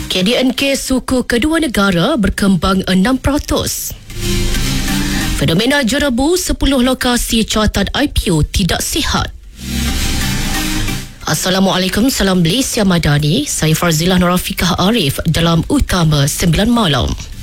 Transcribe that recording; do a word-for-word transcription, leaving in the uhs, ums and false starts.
K D N K suku kedua negara berkembang enam peratus. Fenomena jerebu sepuluh lokasi cuatan I P O tidak sihat. Assalamualaikum, salam Malaysia Madani. Saya Farzilah Nurafikah Arif dalam Utama sembilan Malam.